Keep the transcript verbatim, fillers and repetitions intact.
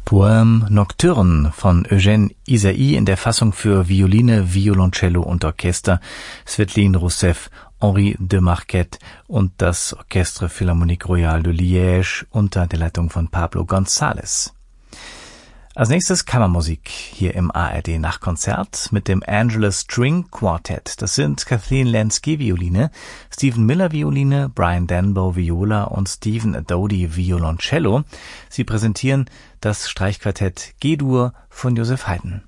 Poème Nocturne von Eugène Ysaÿe in der Fassung für Violine, Violoncello und Orchester, Svetlin Rousseff, Henri de Marquet und das Orchestre Philharmonique Royale de Liège unter der Leitung von Pablo González. Als nächstes Kammermusik hier im A R D Nachtkonzert mit dem Angelus String Quartet. Das sind Kathleen Lansky Violine, Stephen Miller Violine, Brian Denbow Viola und Stephen Adodi Violoncello. Sie präsentieren das Streichquartett G-Dur von Joseph Haydn.